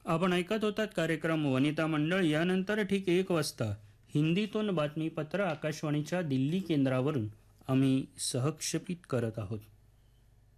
आपण ऐकत होतात कार्यक्रम वनिता मंडळ. यानंतर ठीक 1 वाजता हिंदीतून बातमीपत्र आकाशवाणीच्या दिल्ली केंद्रावरून आम्ही सहक्षेपित करत आहोत.